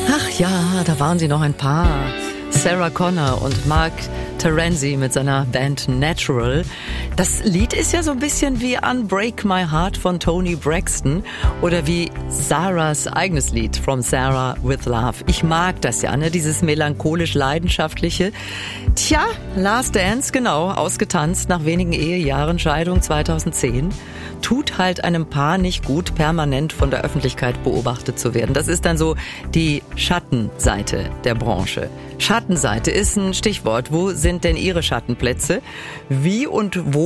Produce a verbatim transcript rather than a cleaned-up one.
Ach ja, da waren sie noch ein Paar. Sarah Connor und Mark Terenzi mit seiner Band Natural. Das Lied ist ja so ein bisschen wie Unbreak My Heart von Toni Braxton oder wie Sarahs eigenes Lied From Sarah with Love. Ich mag das ja, ne? Dieses melancholisch-leidenschaftliche. Tja, Last Dance, genau, ausgetanzt nach wenigen Ehejahren, Scheidung zweitausendzehn. Tut halt einem Paar nicht gut, permanent von der Öffentlichkeit beobachtet zu werden. Das ist dann so die Schattenseite der Branche. Schattenseite ist ein Stichwort. Wo sind denn Ihre Schattenplätze? Wie und wo